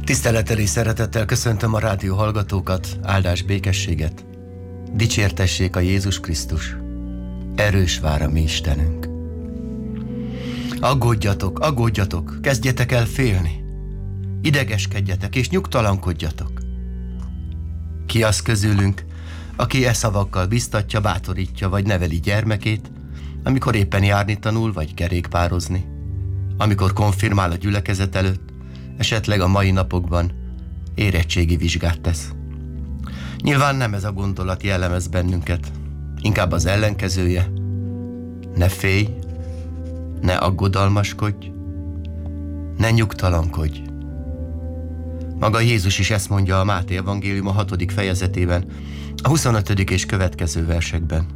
Tisztelettel és szeretettel köszöntöm a rádió hallgatókat, áldás, békességet. Dicsértessék a Jézus Krisztus, erős vár a mi Istenünk. Aggódjatok, aggódjatok, kezdjetek el félni. Idegeskedjetek és nyugtalankodjatok. Ki az közülünk, aki szavakkal biztatja, bátorítja vagy neveli gyermekét, amikor éppen járni tanul vagy kerékpározni, amikor konfirmál a gyülekezet előtt, esetleg a mai napokban érettségi vizsgát tesz. Nyilván nem ez a gondolat jellemez bennünket, inkább az ellenkezője. Ne félj, ne aggodalmaskodj, ne nyugtalankodj. Maga Jézus is ezt mondja a Máté evangélium a 6. fejezetében, a 25. és következő versekben.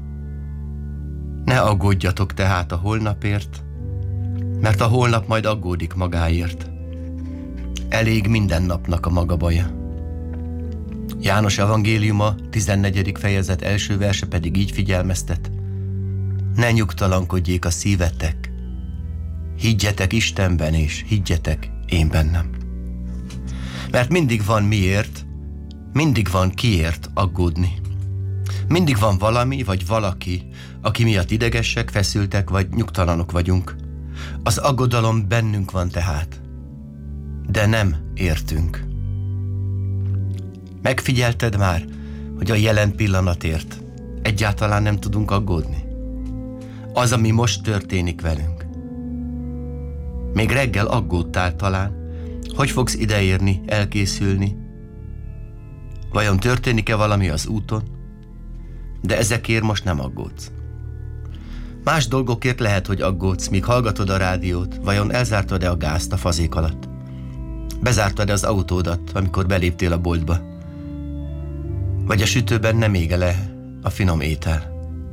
Ne aggódjatok tehát a holnapért, mert a holnap majd aggódik magáért. Elég minden napnak a maga baja. János evangéliuma 14. fejezet első verse pedig így figyelmeztet. Ne nyugtalankodjék a szívetek. Higgyetek Istenben és higgyetek én bennem. Mert mindig van miért, mindig van kiért aggódni. Mindig van valami vagy valaki, aki miatt idegesek, feszültek vagy nyugtalanok vagyunk. Az aggodalom bennünk van tehát, de nem értünk. Megfigyelted már, hogy a jelen pillanatért egyáltalán nem tudunk aggódni? Az, ami most történik velünk. Még reggel aggódtál talán, hogy fogsz ideérni, elkészülni? Vajon történik-e valami az úton? De ezekért most nem aggódsz. Más dolgokért lehet, hogy aggódsz, míg hallgatod a rádiót, vajon elzártad-e a gázt a fazék alatt? Bezártad-e az autódat, amikor beléptél a boltba? Vagy a sütőben nem ége le a finom étel?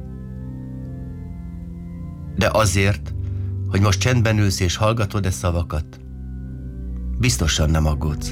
De azért, hogy most csendben ülsz és hallgatod-e szavakat, biztosan nem aggódsz.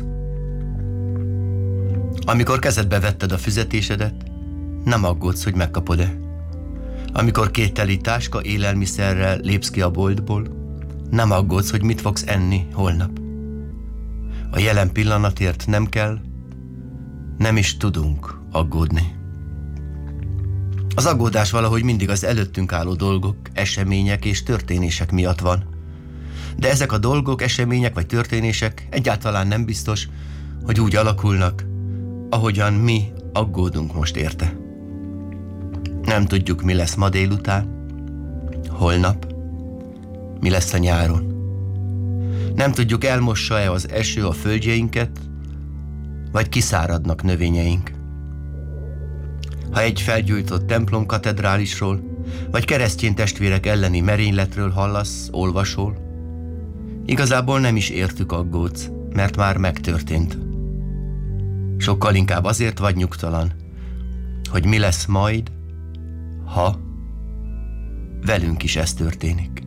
Amikor kezedbe vetted a fizetésedet, nem aggódsz, hogy megkapod-e. Amikor 2 teli táska élelmiszerrel lépsz ki a boltból, nem aggódsz, hogy mit fogsz enni holnap. A jelen pillanatért nem kell, nem is tudunk aggódni. Az aggódás valahogy mindig az előttünk álló dolgok, események és történések miatt van. De ezek a dolgok, események vagy történések egyáltalán nem biztos, hogy úgy alakulnak, ahogyan mi aggódunk most érte. Nem tudjuk, mi lesz ma délután, holnap, mi lesz a nyáron. Nem tudjuk, elmossa-e az eső a földjeinket, vagy kiszáradnak növényeink. Ha egy felgyújtott templom katedrálisról, vagy keresztény testvérek elleni merényletről hallasz, olvasol, igazából nem is értük aggódsz, mert már megtörtént. Sokkal inkább azért vagy nyugtalan, hogy mi lesz majd, ha velünk is ez történik.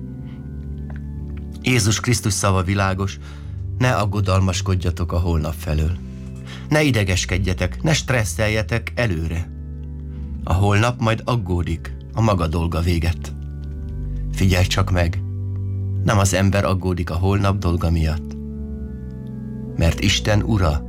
Jézus Krisztus szava világos, ne aggodalmaskodjatok a holnap felől. Ne idegeskedjetek, ne stresszeljetek előre. A holnap majd aggódik a maga dolga véget. Figyelj csak meg, nem az ember aggódik a holnap dolga miatt, mert Isten ura